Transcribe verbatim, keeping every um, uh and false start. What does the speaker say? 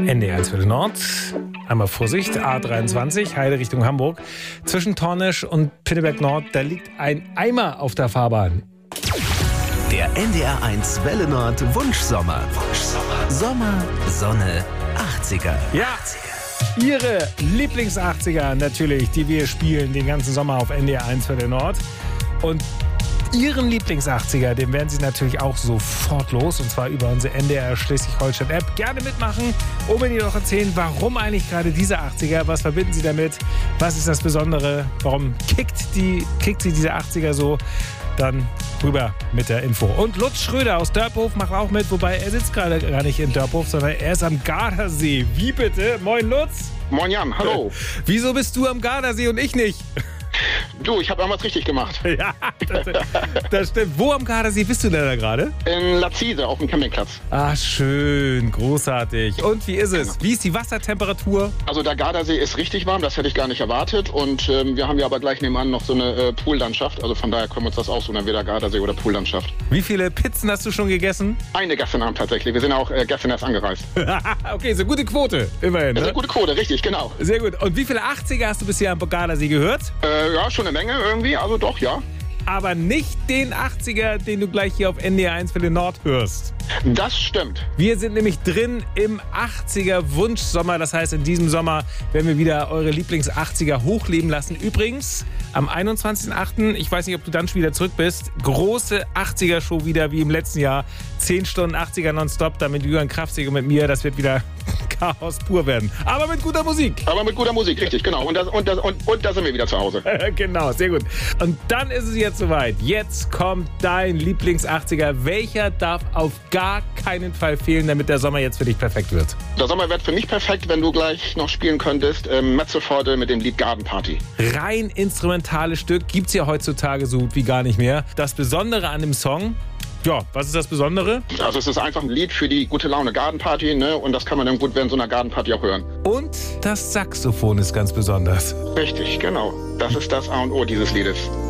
N D R eins für den Nord. Einmal Vorsicht, A dreiundzwanzig, Heide Richtung Hamburg. Zwischen Tornisch und Pinneberg Nord, da liegt ein Eimer auf der Fahrbahn. Der N D R eins Welle Nord Wunschsommer. Wunschsommer. Sommer, Sonne, achtziger. Ja, Ihre Lieblings-achtziger natürlich, die wir spielen den ganzen Sommer auf N D R eins für den Nord. Und Ihren Lieblings-achtziger, den werden Sie natürlich auch sofort los. Und zwar über unsere N D R Schleswig-Holstein-App. Gerne mitmachen und mir doch erzählen, warum eigentlich gerade diese achtziger? Was verbinden Sie damit? Was ist das Besondere? Warum kickt, die, kickt Sie diese achtziger so? Dann rüber mit der Info. Und Lutz Schröder aus Dörphof macht auch mit, wobei er sitzt gerade gar nicht in Dörphof, sondern er ist am Gardasee. Wie bitte? Moin Lutz. Moin Jan, hallo. Wieso bist du am Gardasee und ich nicht? Du, ich habe irgendwas richtig gemacht. Ja, das, das stimmt. Wo am Gardasee bist du denn da gerade? In Lazise auf dem Campingplatz. Ah, schön, großartig. Und wie ist es? Wie ist die Wassertemperatur? Also der Gardasee ist richtig warm, das hätte ich gar nicht erwartet. Und ähm, wir haben ja aber gleich nebenan noch so eine äh, Poollandschaft. Also von daher können wir uns das aussuchen, entweder Gardasee oder Poollandschaft. Wie viele Pizzen hast du schon gegessen? Eine gestern Abend tatsächlich. Wir sind auch äh, gestern erst angereist. Okay, so gute Quote, immerhin. Das ist Ne? eine gute Quote, richtig, genau. Sehr gut. Und wie viele achtziger hast du bisher am Gardasee gehört? Äh, ja, schon eine Menge irgendwie, also doch, ja. Aber nicht den achtziger, den du gleich hier auf N D R eins für den Nord hörst. Das stimmt. Wir sind nämlich drin im achtziger Wunschsommer. Das heißt, in diesem Sommer werden wir wieder eure Lieblings-achtziger hochleben lassen. Übrigens, am einundzwanzigsten achten, ich weiß nicht, ob du dann schon wieder zurück bist, große achtziger-Show wieder wie im letzten Jahr. zehn Stunden achtziger nonstop, da mit Jürgen Krafzig und mit mir. Das wird wieder Chaos pur werden. Aber mit guter Musik. Aber mit guter Musik, richtig, genau. Und, das, und, das, und, und da sind wir wieder zu Hause. Genau, sehr gut. Und dann ist es jetzt soweit. Jetzt kommt dein Lieblings-achtziger. Welcher darf auf gar keinen Fall fehlen, damit der Sommer jetzt für dich perfekt wird? Der Sommer wird für mich perfekt, wenn du gleich noch spielen könntest. Ähm, Metzelforte mit dem Lied Garden Party. Rein instrumentales Stück gibt's ja heutzutage so gut wie gar nicht mehr. Das Besondere an dem Song, ja, was ist das Besondere? Also es ist einfach ein Lied für die gute Laune Garden Party, ne? Und das kann man dann gut während so einer Garden Party auch hören. Und das Saxophon ist ganz besonders. Richtig, genau. Das ist das A und O dieses Liedes.